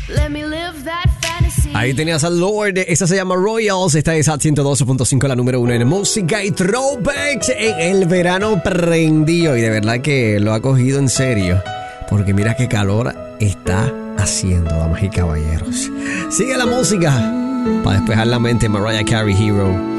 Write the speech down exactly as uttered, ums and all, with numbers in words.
Let me live that fantasy. Ahí tenías al Lord, esta se llama Royals, esta es a ciento doce punto cinco, la número uno en música y throwbacks en el verano prendido. Y de verdad que lo ha cogido en serio, porque mira qué calor está haciendo, damas y caballeros. Sigue la música para despejar la mente, Mariah Carey, Hero.